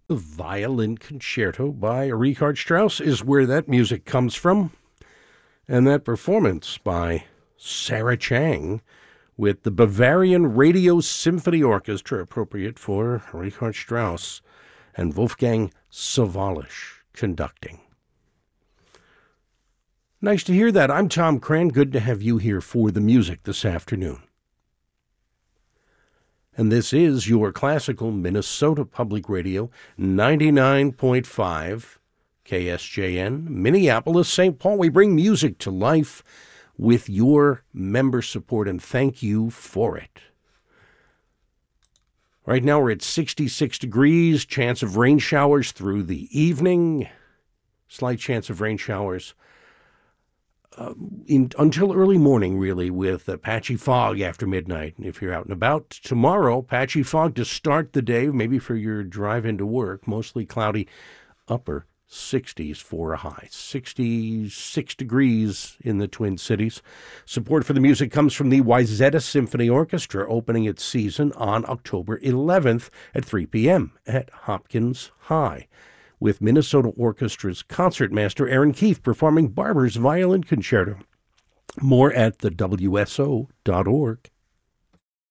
The Violin Concerto by Richard Strauss is where that music comes from. And that performance by Sarah Chang with the Bavarian Radio Symphony Orchestra, appropriate for Richard Strauss, and Wolfgang Sawallisch conducting. Nice to hear that. I'm Tom Cran. Good to have you here for the music this afternoon. And this is your classical Minnesota Public Radio, 99.5 KSJN, Minneapolis, St. Paul. We bring music to life with your member support, and thank you for it. Right now we're at 66 degrees, chance of rain showers through the evening, slight chance of rain showers until early morning, really, with patchy fog after midnight if you're out and about. Tomorrow, patchy fog to start the day, maybe for your drive into work, mostly cloudy, upper 60s for a high. 66 degrees in the Twin Cities. Support for the music comes from the Wayzata Symphony Orchestra, opening its season on October 11th at 3 p.m. at Hopkins High, with Minnesota Orchestra's concertmaster Aaron Keefe performing Barber's Violin Concerto. More at the WSO.org.